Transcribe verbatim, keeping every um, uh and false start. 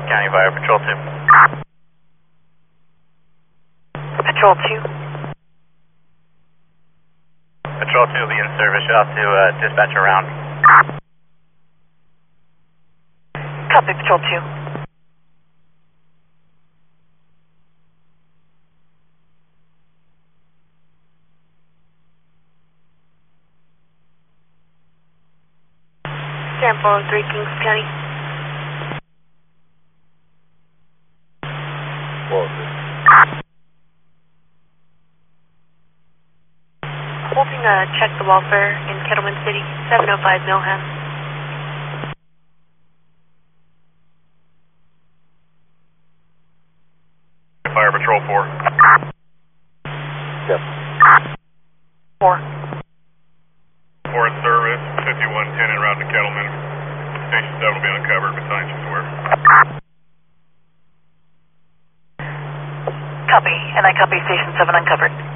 County Fire Patrol two. Patrol two. Patrol two will be in service. You'll have to uh, dispatch around. Copy, Patrol two. Sample three, Kings County. What was it? Holding a check the welfare in Kettleman City, seven oh five Milham. Fire Patrol four. Yep. Four. four in service, fifty-one ten en route to Kettleman. Station seven will be uncovered, besides you swear. Copy, and I copy Station seven uncovered.